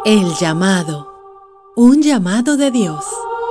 El llamado. Un llamado de Dios.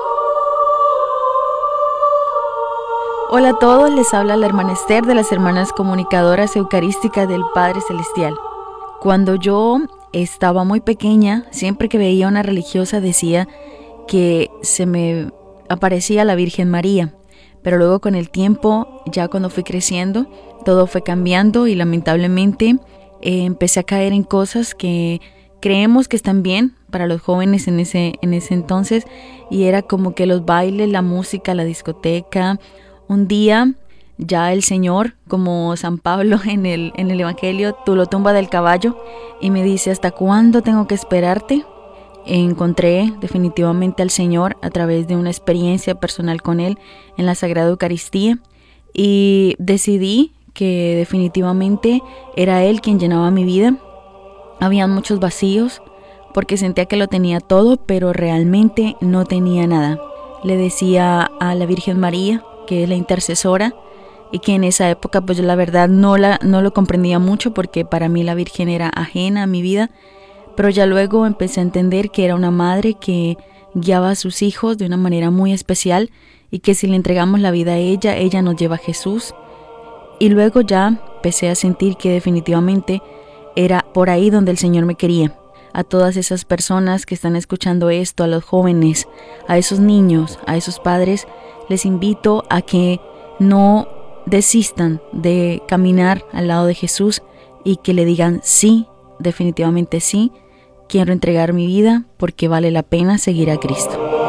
Hola a todos, les habla la hermana Esther de las Hermanas Comunicadoras Eucarísticas del Padre Celestial. Cuando yo estaba muy pequeña, siempre que veía a una religiosa decía que se me aparecía la Virgen María. Pero luego con el tiempo, ya cuando fui creciendo, todo fue cambiando y lamentablemente empecé a caer en cosas que creemos que están bien para los jóvenes en ese entonces, y era como que los bailes, la música, la discoteca. Un día ya el Señor, como San Pablo en el Evangelio, tú lo tumba del caballo y me dice: ¿hasta cuándo tengo que esperarte? Encontré definitivamente al Señor a través de una experiencia personal con Él en la Sagrada Eucaristía, y decidí que definitivamente era Él quien llenaba mi vida. Habían muchos vacíos porque sentía que lo tenía todo, pero realmente no tenía nada. Le decía a la Virgen María, que es la intercesora, y que en esa época pues yo la verdad no lo comprendía mucho, porque para mí la Virgen era ajena a mi vida, pero ya luego empecé a entender que era una madre que guiaba a sus hijos de una manera muy especial, y que si le entregamos la vida a ella nos lleva a Jesús. Y luego ya empecé a sentir que definitivamente era por ahí donde el Señor me quería. A todas esas personas que están escuchando esto, a los jóvenes, a esos niños, a esos padres, les invito a que no desistan de caminar al lado de Jesús y que le digan: sí, definitivamente sí, quiero entregar mi vida porque vale la pena seguir a Cristo.